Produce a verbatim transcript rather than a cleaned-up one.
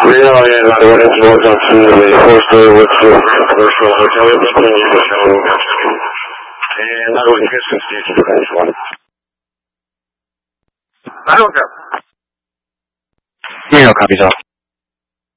Reno and Argonis was up to the four-story with the commercial hotel at this point. And that was Houston Station for this one. I don't know. Reno copies off.